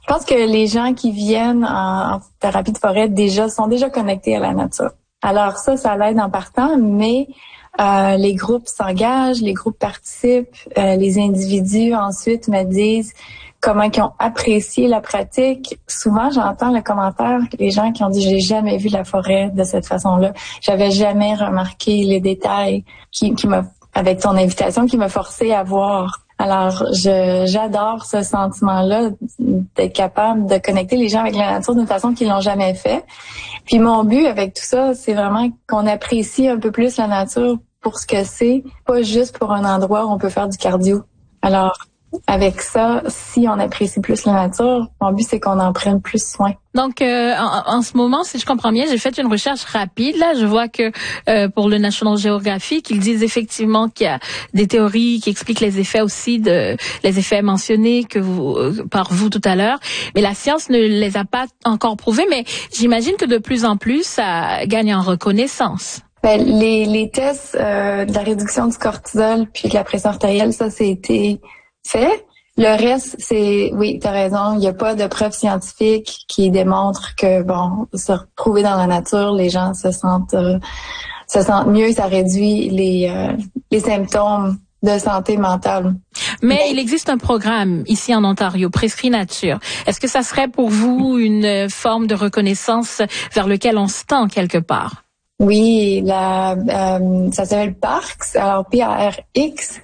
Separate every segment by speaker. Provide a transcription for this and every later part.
Speaker 1: Je pense que les gens qui viennent en thérapie de forêt sont déjà connectés à la nature. Alors ça l'aide en partant, mais les groupes s'engagent, les groupes participent, les individus ensuite me disent comment ils ont apprécié la pratique. Souvent, j'entends le commentaire, les gens qui ont dit « j'ai jamais vu la forêt de cette façon-là, j'avais jamais remarqué les détails avec ton invitation qui m'a forcé à voir ». Alors, j'adore ce sentiment-là d'être capable de connecter les gens avec la nature d'une façon qu'ils l'ont jamais fait. Puis mon but avec tout ça, c'est vraiment qu'on apprécie un peu plus la nature pour ce que c'est, pas juste pour un endroit où on peut faire du cardio. Alors, avec ça, si on apprécie plus la nature, mon but, c'est qu'on en prenne plus soin.
Speaker 2: Donc, en ce moment, si je comprends bien, j'ai fait une recherche rapide. Là, je vois que pour le National Geographic, ils disent effectivement qu'il y a des théories qui expliquent les effets aussi les effets mentionnés par vous tout à l'heure. Mais la science ne les a pas encore prouvés. Mais j'imagine que de plus en plus, ça gagne en reconnaissance.
Speaker 1: Ben, les tests de la réduction du cortisol puis de la pression artérielle, ça été fait. Le reste, oui, t'as raison, il n'y a pas de preuves scientifiques qui démontrent que, se retrouver dans la nature, les gens se sentent mieux, ça réduit les symptômes de santé mentale.
Speaker 2: Mais il existe un programme ici en Ontario, Prescrit Nature. Est-ce que ça serait pour vous une forme de reconnaissance vers lequel on se tend quelque part?
Speaker 1: Oui, ça s'appelle PARX, alors PARX.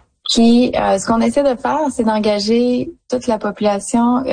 Speaker 1: Ce qu'on essaie de faire, c'est d'engager toute la population,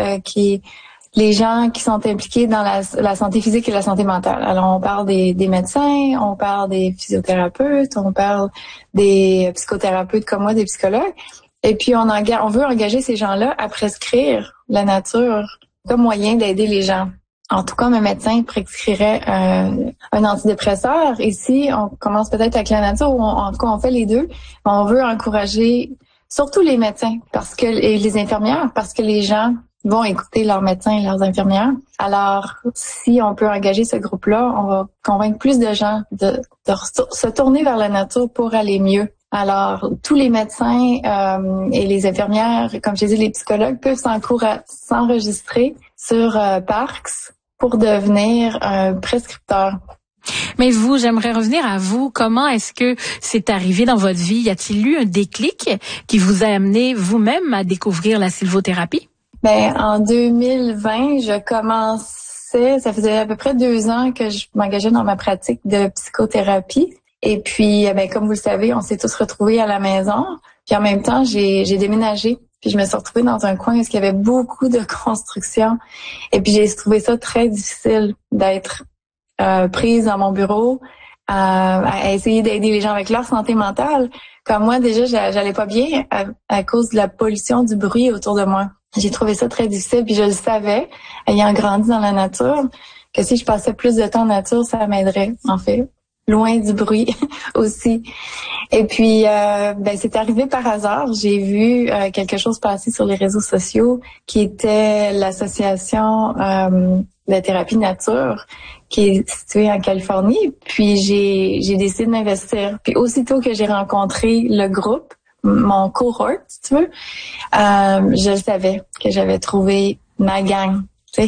Speaker 1: les gens qui sont impliqués dans la santé physique et la santé mentale. Alors, on parle des médecins, on parle des physiothérapeutes, on parle des psychothérapeutes comme moi, des psychologues. Et puis, on veut engager ces gens-là à prescrire la nature comme moyen d'aider les gens. En tout cas, un médecin prescrirait un antidépresseur. Ici, on commence peut-être avec la nature, ou en tout cas, on fait les deux. On veut encourager surtout les médecins et les infirmières, parce que les gens vont écouter leurs médecins et leurs infirmières. Alors, si on peut engager ce groupe-là, on va convaincre plus de gens de se tourner vers la nature pour aller mieux. Alors, tous les médecins et les infirmières, comme je disais, les psychologues peuvent s'enregistrer sur PARX pour devenir un prescripteur.
Speaker 2: Mais j'aimerais revenir à vous. Comment est-ce que c'est arrivé dans votre vie? Y a-t-il eu un déclic qui vous a amené vous-même à découvrir la sylvothérapie?
Speaker 1: En 2020, je commençais, ça faisait à peu près 2 ans que je m'engageais dans ma pratique de psychothérapie. Et puis, comme vous le savez, on s'est tous retrouvés à la maison. Puis en même temps, j'ai déménagé. Puis je me suis retrouvée dans un coin où il y avait beaucoup de construction. Et puis j'ai trouvé ça très difficile d'être prise dans mon bureau à essayer d'aider les gens avec leur santé mentale. Comme moi, déjà, j'allais pas bien à cause de la pollution du bruit autour de moi. J'ai trouvé ça très difficile. Puis je le savais, ayant grandi dans la nature, que si je passais plus de temps en nature, ça m'aiderait, en fait. Loin du bruit aussi. Et puis, c'est arrivé par hasard. J'ai vu quelque chose passer sur les réseaux sociaux qui était l'association de thérapie nature qui est située en Californie. Puis, j'ai décidé de m'investir. Puis, aussitôt que j'ai rencontré le groupe, mon cohort, si tu veux, je savais que j'avais trouvé ma gang.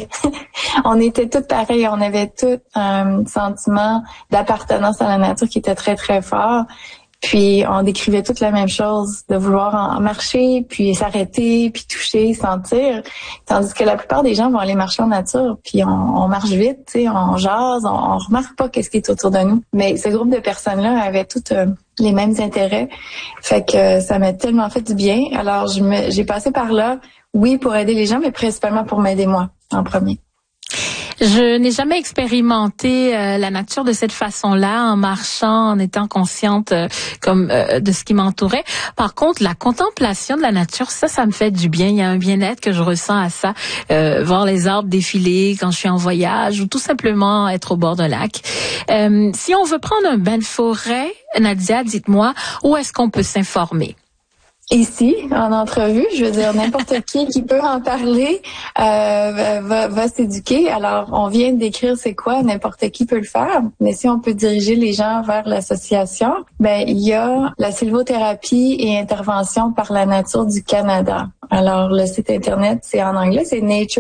Speaker 1: On était tous pareils, on avait tous un sentiment d'appartenance à la nature qui était très, très fort. Puis on décrivait toute la même chose, de vouloir en marcher, puis s'arrêter, puis toucher, sentir. Tandis que la plupart des gens vont aller marcher en nature, puis on marche vite, on jase, on remarque pas qu'est-ce qui est autour de nous. Mais ce groupe de personnes-là avait toutes les mêmes intérêts. Fait que ça m'a tellement fait du bien. Alors j'ai passé par là, oui, pour aider les gens, mais principalement pour m'aider moi en premier.
Speaker 2: Je n'ai jamais expérimenté la nature de cette façon-là, en marchant, en étant consciente de ce qui m'entourait. Par contre, la contemplation de la nature, ça me fait du bien. Il y a un bien-être que je ressens à ça. Voir les arbres défiler quand je suis en voyage ou tout simplement être au bord d'un lac. Si on veut prendre un bain de forêt, Nadia, dites-moi, où est-ce qu'on peut s'informer?
Speaker 1: Ici, en entrevue, je veux dire, n'importe qui peut en parler va s'éduquer. Alors, on vient de décrire c'est quoi, n'importe qui peut le faire. Mais si on peut diriger les gens vers l'association, il y a la sylvothérapie et intervention par la nature du Canada. Alors, le site Internet, c'est en anglais, c'est Nature